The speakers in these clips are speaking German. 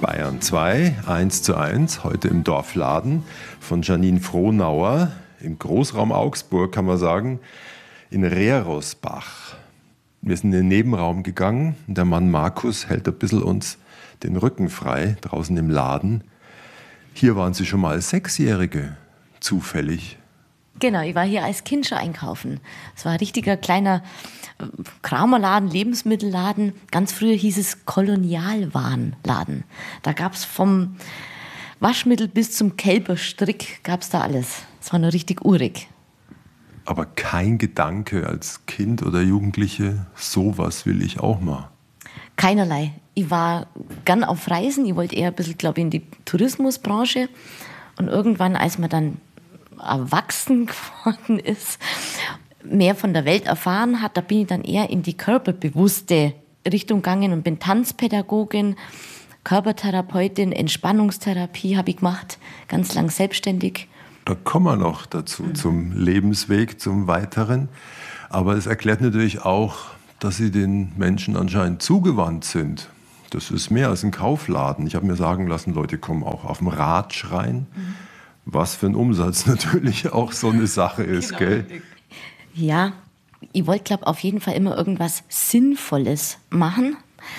Bayern 2, 1:1, heute im Dorfladen von Janine Frohnauer im Großraum Augsburg, kann man sagen, in Rehrosbach. Wir sind in den Nebenraum gegangen und der Mann Markus hält ein bisschen uns den Rücken frei, draußen im Laden. Hier waren Sie schon mal als Sechsjährige, zufällig. Genau, ich war hier als Kind schon einkaufen. Es war ein richtiger kleiner Kramerladen, Lebensmittelladen. Ganz früher hieß es Kolonialwarenladen. Da gab es vom Waschmittel bis zum Kälberstrick, gab es da alles. Es war nur richtig urig. Aber kein Gedanke als Kind oder Jugendliche, sowas will ich auch mal. Keinerlei. Ich war gern auf Reisen. Ich wollte eher ein bisschen, glaube ich, in die Tourismusbranche. Und irgendwann, als man dann erwachsen geworden ist, mehr von der Welt erfahren hat, da bin ich dann eher in die körperbewusste Richtung gegangen und bin Tanzpädagogin, Körpertherapeutin, Entspannungstherapie habe ich gemacht, ganz lang selbstständig. Da kommen wir noch dazu, zum Lebensweg, zum Weiteren. Aber es erklärt natürlich auch, dass Sie den Menschen anscheinend zugewandt sind. Das ist mehr als ein Kaufladen. Ich habe mir sagen lassen, Leute kommen auch auf dem Ratsch rein. Was für ein Umsatz natürlich auch so eine Sache ist, genau. Gell? Ja, ich wollte, glaube ich, auf jeden Fall immer irgendwas Sinnvolles machen.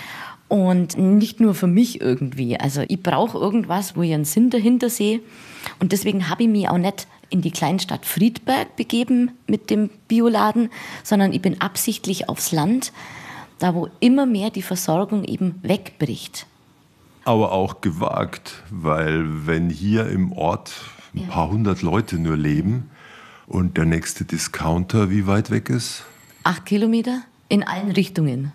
Und nicht nur für mich irgendwie. Also ich brauche irgendwas, wo ich einen Sinn dahinter sehe. Und deswegen habe ich mich auch nicht in die Kleinstadt Friedberg begeben mit dem Bioladen, sondern ich bin absichtlich aufs Land, da wo immer mehr die Versorgung eben wegbricht. Aber auch gewagt, weil wenn hier im Ort ein paar hundert Leute nur leben und der nächste Discounter wie weit weg ist? 8 Kilometer in allen Richtungen.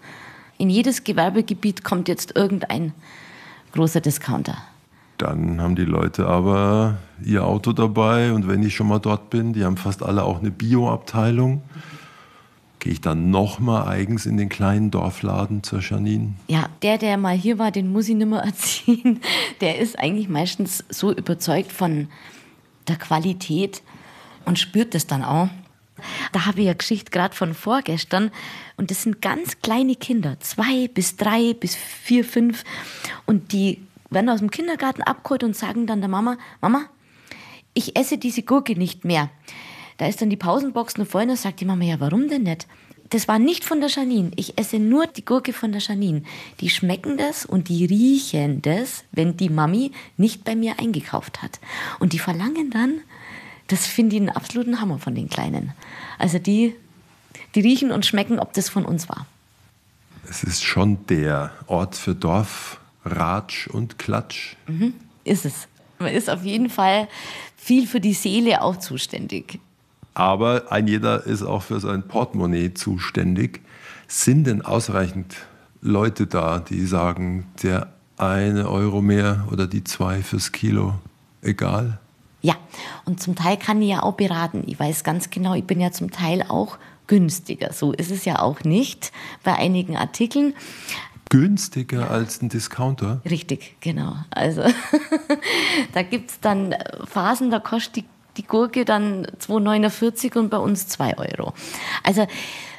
In jedes Gewerbegebiet kommt jetzt irgendein großer Discounter. Dann haben die Leute aber ihr Auto dabei und wenn ich schon mal dort bin, die haben fast alle auch eine Bio-Abteilung. Gehe ich dann nochmal eigens in den kleinen Dorfladen zur Janine? Ja, der mal hier war, den muss ich nicht mehr erziehen. Der ist eigentlich meistens so überzeugt von der Qualität und spürt das dann auch. Da habe ich eine Geschichte gerade von vorgestern und das sind ganz kleine Kinder, 2 bis 3 bis 4, 5 und die werden aus dem Kindergarten abgeholt und sagen dann der Mama, Mama, ich esse diese Gurke nicht mehr. Da ist dann die Pausenbox noch vorne und sagt die Mama, ja, warum denn nicht? Das war nicht von der Janine. Ich esse nur die Gurke von der Janine. Die schmecken das und die riechen das, wenn die Mami nicht bei mir eingekauft hat. Und die verlangen dann, das finde ich einen absoluten Hammer von den Kleinen. Also die riechen und schmecken, ob das von uns war. Es ist schon der Ort für Dorf, Ratsch und Klatsch. Ist es. Man ist auf jeden Fall viel für die Seele auch zuständig. Aber ein jeder ist auch für sein Portemonnaie zuständig. Sind denn ausreichend Leute da, die sagen, der 1 Euro mehr oder die 2 fürs Kilo, egal? Ja, und zum Teil kann ich ja auch beraten. Ich weiß ganz genau, ich bin ja zum Teil auch günstiger. So ist es ja auch nicht bei einigen Artikeln. Günstiger als ein Discounter? Richtig, genau. Also da gibt es dann Phasen, da kostet die Gurke dann 2,49 und bei uns 2 Euro. Also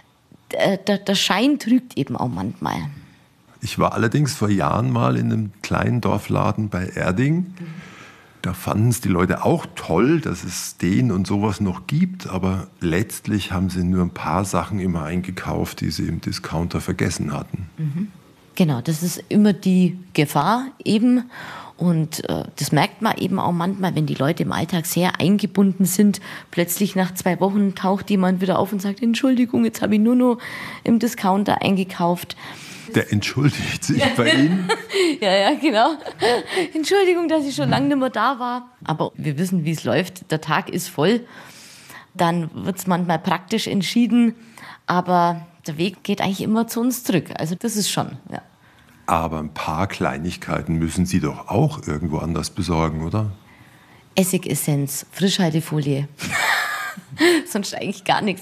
der Schein trügt eben auch manchmal. Ich war allerdings vor Jahren mal in einem kleinen Dorfladen bei Erding. Da fanden es die Leute auch toll, dass es den und sowas noch gibt, aber letztlich haben sie nur ein paar Sachen immer eingekauft, die sie im Discounter vergessen hatten. Genau, das ist immer die Gefahr eben. Und das merkt man eben auch manchmal, wenn die Leute im Alltag sehr eingebunden sind. Plötzlich nach 2 Wochen taucht jemand wieder auf und sagt, Entschuldigung, jetzt habe ich nur noch im Discounter eingekauft. Der entschuldigt sich bei Ihnen? Ja, genau. Entschuldigung, dass ich schon lange nicht mehr da war. Aber wir wissen, wie es läuft. Der Tag ist voll. Dann wird es manchmal praktisch entschieden. Aber der Weg geht eigentlich immer zu uns zurück. Also das ist schon, ja. Aber ein paar Kleinigkeiten müssen Sie doch auch irgendwo anders besorgen, oder? Essigessenz, Frischhaltefolie. Sonst eigentlich gar nichts.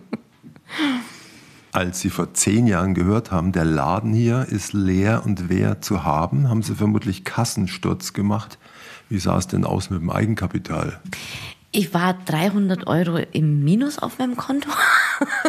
Als Sie vor 10 Jahren gehört haben, der Laden hier ist leer und wer zu haben, haben Sie vermutlich Kassensturz gemacht. Wie sah es denn aus mit dem Eigenkapital? Ich war 300 Euro im Minus auf meinem Konto.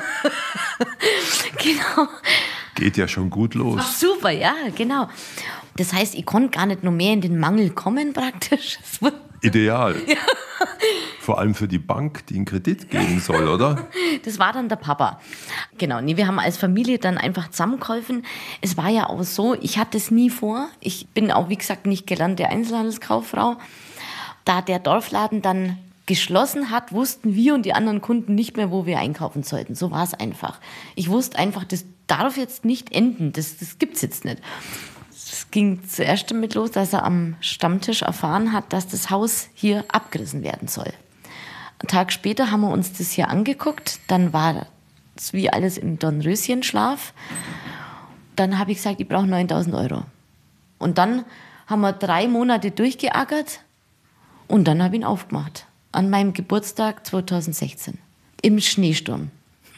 Genau. Geht ja schon gut los. Ach, super, ja, genau. Das heißt, ich konnte gar nicht noch mehr in den Mangel kommen praktisch. Ideal. Ja. Vor allem für die Bank, die einen Kredit geben soll, oder? Das war dann der Papa. Genau, nee, wir haben als Familie dann einfach zusammengeholfen. Es war ja auch so, ich hatte es nie vor. Ich bin auch, wie gesagt, nicht gelernte Einzelhandelskauffrau. Da der Dorfladen dann geschlossen hat, wussten wir und die anderen Kunden nicht mehr, wo wir einkaufen sollten. So war es einfach. Ich wusste einfach, das darf jetzt nicht enden. Das gibt es jetzt nicht. Es ging zuerst damit los, dass er am Stammtisch erfahren hat, dass das Haus hier abgerissen werden soll. Einen Tag später haben wir uns das hier angeguckt. Dann war es wie alles im Dornröschenschlaf. Dann habe ich gesagt, ich brauche 9.000 €. Und dann haben wir 3 Monate durchgeackert und dann habe ich ihn aufgemacht. An meinem Geburtstag 2016. Im Schneesturm.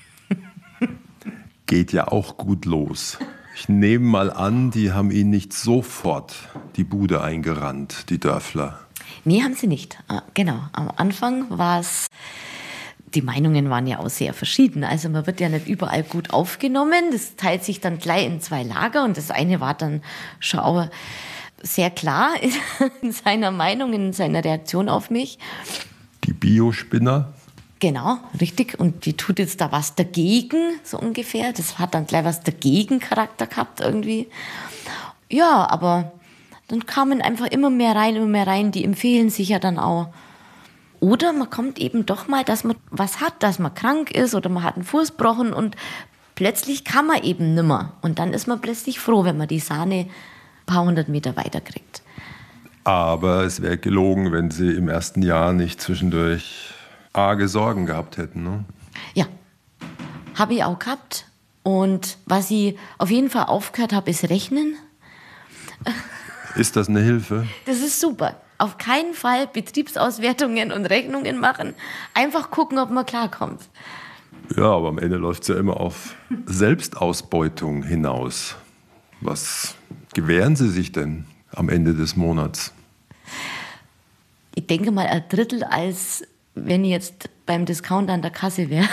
Geht ja auch gut los. Ich nehme mal an, die haben Ihnen nicht sofort die Bude eingerannt, die Dörfler. Nee, haben sie nicht. Genau, am Anfang war es, die Meinungen waren ja auch sehr verschieden. Also man wird ja nicht überall gut aufgenommen. Das teilt sich dann gleich in 2 Lager und das eine war dann schon auch sehr klar in seiner Meinung, in seiner Reaktion auf mich. Die Biospinner? Genau, richtig. Und die tut jetzt da was dagegen, so ungefähr. Das hat dann gleich was dagegen Charakter gehabt irgendwie. Ja, aber dann kamen einfach immer mehr rein. Die empfehlen sich ja dann auch. Oder man kommt eben doch mal, dass man was hat, dass man krank ist oder man hat einen Fuß gebrochen und plötzlich kann man eben nimmer. Und dann ist man plötzlich froh, wenn man die Sahne ein paar 100 Meter weiter kriegt. Aber es wäre gelogen, wenn Sie im ersten Jahr nicht zwischendurch arge Sorgen gehabt hätten, ne? Ja, habe ich auch gehabt. Und was ich auf jeden Fall aufgehört habe, ist Rechnen. Ist das eine Hilfe? Das ist super. Auf keinen Fall Betriebsauswertungen und Rechnungen machen. Einfach gucken, ob man klarkommt. Ja, aber am Ende läuft es ja immer auf Selbstausbeutung hinaus. Was gewähren Sie sich denn am Ende des Monats? Ich denke mal 1/3, als wenn ich jetzt beim Discounter an der Kasse wäre.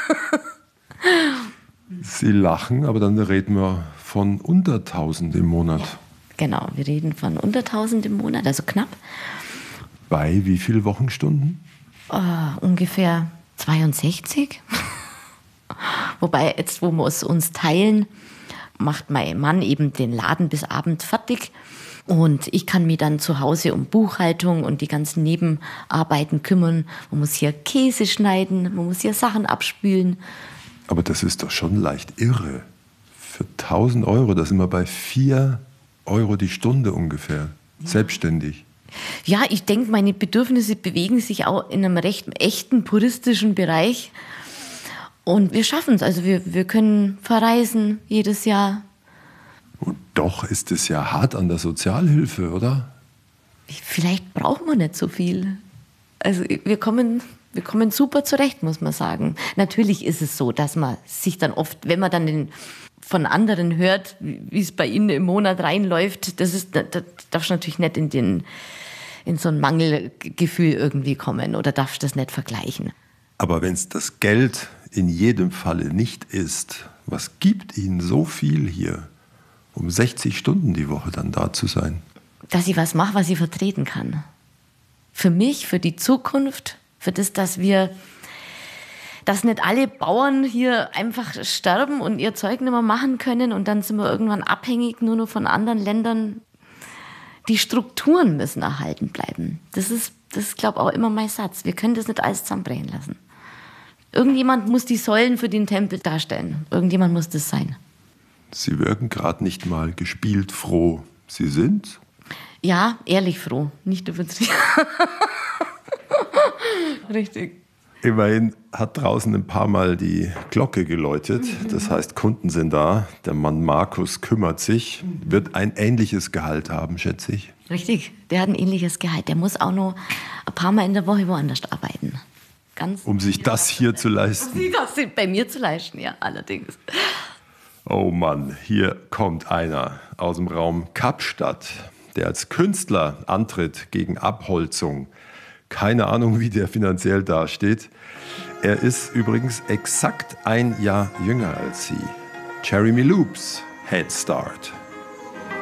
Sie lachen, aber dann reden wir von unter 1.000 im Monat. Ja, genau, wir reden von unter 1.000 im Monat, also knapp. Bei wie viel Wochenstunden? Ungefähr 62. Wobei, jetzt, wo wir es uns teilen, macht mein Mann eben den Laden bis Abend fertig. Und ich kann mich dann zu Hause um Buchhaltung und die ganzen Nebenarbeiten kümmern. Man muss hier Käse schneiden, man muss hier Sachen abspülen. Aber das ist doch schon leicht irre. Für 1.000 €, da sind wir bei 4 € die Stunde ungefähr. Ja. Selbstständig. Ja, ich denke, meine Bedürfnisse bewegen sich auch in einem recht echten puristischen Bereich. Und wir schaffen es. Also wir können verreisen jedes Jahr. Und doch ist es ja hart an der Sozialhilfe, oder? Vielleicht brauchen wir nicht so viel. Also wir kommen super zurecht, muss man sagen. Natürlich ist es so, dass man sich dann oft, wenn man dann von anderen hört, wie es bei ihnen im Monat reinläuft, da darfst du natürlich nicht in so ein Mangelgefühl irgendwie kommen oder darfst das nicht vergleichen. Aber wenn es das Geld in jedem Falle nicht ist, was gibt Ihnen so viel hier, um 60 Stunden die Woche dann da zu sein? Dass ich was mache, was ich vertreten kann. Für mich, für die Zukunft, für das, dass nicht alle Bauern hier einfach sterben und ihr Zeug nicht mehr machen können und dann sind wir irgendwann abhängig nur noch von anderen Ländern. Die Strukturen müssen erhalten bleiben. Das ist glaube ich, auch immer mein Satz. Wir können das nicht alles zusammenbrechen lassen. Irgendjemand muss die Säulen für den Tempel darstellen. Irgendjemand muss das sein. Sie wirken gerade nicht mal gespielt froh. Sie sind? Ja, ehrlich froh, nicht übertrieben. Richtig. Immerhin hat draußen ein paar Mal die Glocke geläutet. Das heißt, Kunden sind da. Der Mann Markus kümmert sich. Wird ein ähnliches Gehalt haben, schätze ich. Richtig, der hat ein ähnliches Gehalt. Der muss auch noch ein paar Mal in der Woche woanders arbeiten. Um sich das hier zu leisten. Um sich das bei mir zu leisten, ja, allerdings. Oh Mann, hier kommt einer aus dem Raum Kapstadt, der als Künstler antritt gegen Abholzung. Keine Ahnung, wie der finanziell dasteht. Er ist übrigens exakt ein Jahr jünger als Sie. Jeremy Loops, Head Start.